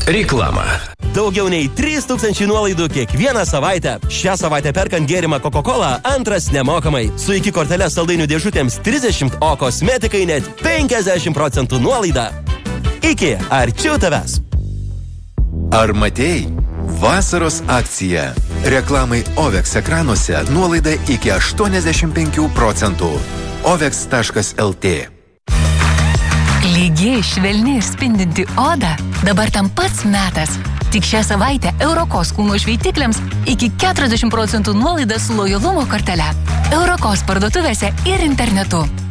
Reklama. Daugiau nei 3000 nuolaidų kiekvieną savaitę. Šią savaitę perkant gėrimą Coca-Cola, antras nemokamai. Su iki kortelės saldainių dėžutėms 30, o kosmetikai net 50% nuolaida. Iki arčiau tavęs. Ar matei? Vasaros akcija. Reklamai OVEX ekranuose nuolaida iki 85%. OVEX.lt. Lygiai, švelni ir spindinti oda dabar tam pats metas. Tik šią savaitę Eurokos kūno šveitikliams iki 40% nuolaida su lojalumo kortele. Eurokos parduotuvėse ir internetu.